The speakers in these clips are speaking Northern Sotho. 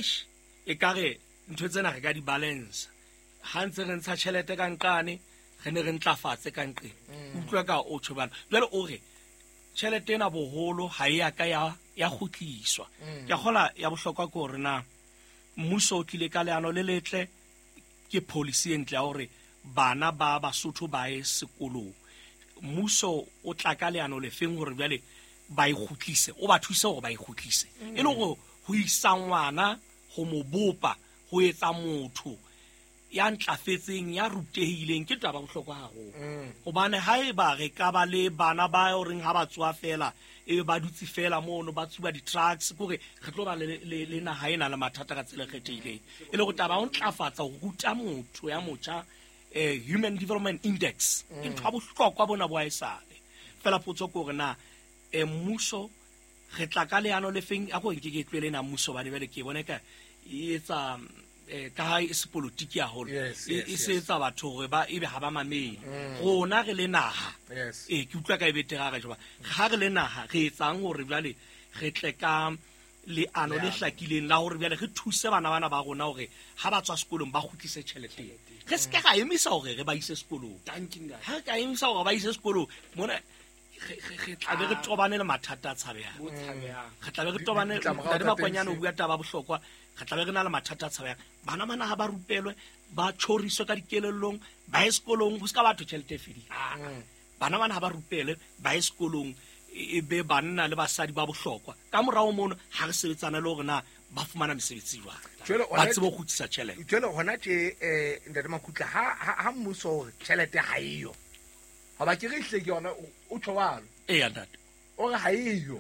eish e kare ntho tsena re ka di balance ha ntse re ntsha tšhelete ka nqane re ne re ntlafatse ka nqeng utlwa ka o tshobana jwale o re tšhelete ena boholo ha e ya ka ya khutliswa ke gola ya bohlokwa ke hore na mmuso o tlile ka leano le letle ke policy entle ya hore bana ba Basotho ba ye sekolong mmuso o tla ka leano le feng hore bjale ba e khutlise o ba thuse hore ba e khutlise e le go isa ngwana go mo bopa go etsa motho ya ntlafetseng ya rutehileng ke taba bohlokwa haholo hobane haeba re ka ba le bana ba o reng ha ba tswa fela e ba dutse fela mono ba tsuba di-trucks kore re tlo ba le naha ena le mathata ka tsela kgethehileng e le go taba o ntlafatsa go ruta motho ya motjha human development index ke ntho ya bohlokwa bona bo a esale fela potso ke gore na mmuso re tla ka leano le feng a go nke ke tlwele na mmuso ba le ke bone ka e etsa ka ha e se politiki haholo e se etsa batho gore ba ebe ha ba mamele rona re le naha ke utlwa ka e betega ga joba ga re le naha re etsang gore bjale re tle ka leano le hlakileng la gore bjale re thuse bana ba rona gore ha ba tswa sekolong ba khutlise tšhelete re se ka ga emisa gore re ba ise sekolong ha ka emisa gore ba ise sekolong mona re tlabe re tobane le mathata a tshabeyang re tlabe re tobane le makwanyana o bua taba bohlokwa re tlabe re na le mathata a tshabeyang bana ha ba rupelwe ba tšhoriswe ka dikelellong ba ye sekolong go se ka batho tšhelete fedile bana ha ba rupelwe ba ye sekolong e be banna le basadi ba bohlokwa ka morao mono ha re sebetsana le gore na ba fumana mesebetsi jwang ba tsebe go khutsisa tšhelete jwale gona tše ntate Makhutla ha mmuso gore tšhelete ga eyo ga ba ke re ihle ke yona o tšhobalo ya ntate o re ga eyo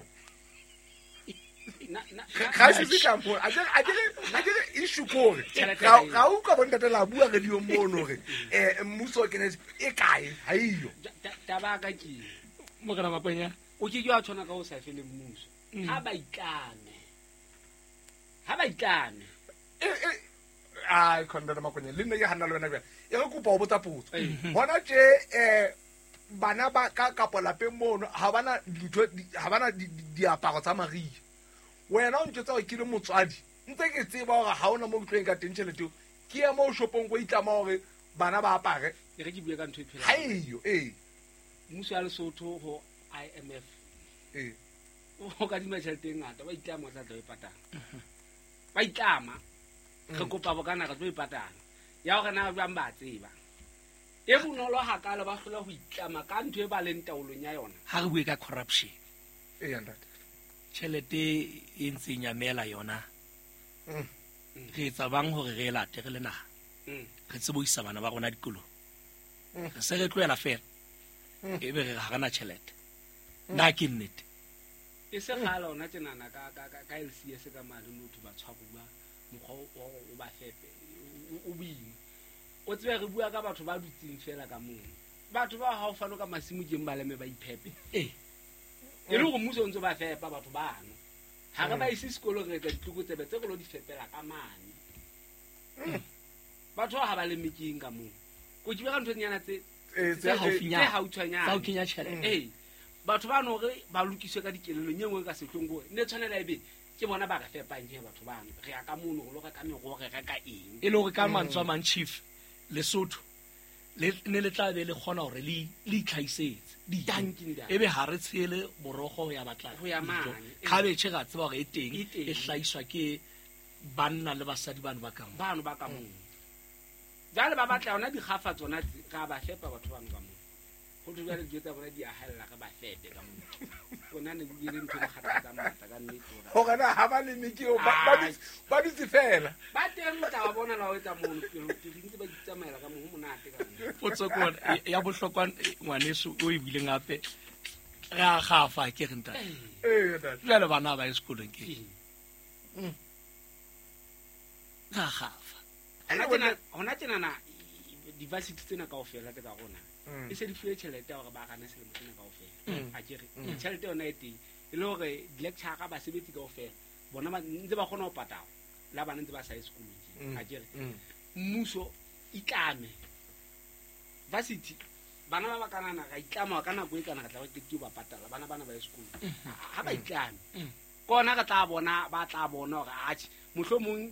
ga se fika mo a dire issue kore ga o ka bontate la bua re dio mono re mmuso ke ne e kae ha eyo taba ka ke mo kana makwenya o ke a tshwana ka o sa fele mmuso ha ba itlame ai khonda makwenya le nne ke hana le wena bja e re kopa o botsa potso bona tše bana ba ka lapeng mono ha bana diaparo tsa maria wena o ntse tsa ke le motswadi ntse ke tseba gore ha ona mo tlhoeng ka teng tšhelete ke ya mo shopong go itlama gore bana ba apare e re ke bua ka ntho e phela ha eyo mmuso ya Lesotho ho IMF o ka dima tšhelete e ngata ba itlama tla tlo e patala ba itlama re kopa bokana ka tlo e patala ya gore na ba mba tseba e bonolo ha kala ba hlola go itlama ka ntho e ba leng taolong ya yona ha re bue ka corruption ntate tšhelete e ntseng ya mela yona re etsa bang gore re late re le naha re tsebo isa bana ba rona dikolong re se re tloela fela e be re ga gana tšhelete na ke nnete e se gala ona tsenana ka LCS ka mali motho ba tshwabua mokgwa o ba fepe o boima o tsebe re bua ka batho ba dutseng fela ka moo batho ba ha o fano ka masimo ke mbaleme ba iphepe e le go mmuso ntse ba fepa batho bano ha re ba ise sekolo re ka ditluko tsebe tse go lo di fepela ka mane batho ha ba le meking ka moo go di ba ntho nyana tse haufinyana tsa o kenya tšhelete batho ba no re ba lokiswe ka dikelelo nyengwe ka setlong go ne tshwanela ebe ke bona ba ka fepang ke batho bano re ya ka mono go lo ka mego re ka eng e le gore ka mantswa man chief Lesotho le ne le tla be le khona hore le itlhaisetse ebe ha re tshele borogo ya batla go ya mane khabetše ga tseba gore e teng e hlaiswa ke banna le basadi bano ba ka moo jale ba batla ona digafa tsona ga ba fepa batho bano ba moo go tlo bjale dietsa bona di agella ga ba fepe ka moo bona ne go dire ntho di kgathatsa mata ka nnete go gana ha ba le mekeo ba ditse fela ba teng motla wa bona la o etsa mono ntse ba ditsamaela ka moo monate ka moo potso ko ya bohlokwa ngwaneso o e bile ngape ga gafa ke re nta jale bana ba sekolong ke ga gafa hona tsenana diversity tsena kaofela ke tsa rona e se di fuwe tšhelete gore ba gana selemo tsena kaofela a kere tšhelete yona e teng e le gore di-lecturer ba sebetsi kaofela bona ntse ba kgona go patala la bana ntse ba sa ye sekolong a kere mmuso itlame varsity bana ba kanana ga itlama ka nako e kana ka tla ke ba patala bana ba ye sekolong ha ba itlame kona ka tla bona ba tla bona gore a mohlomong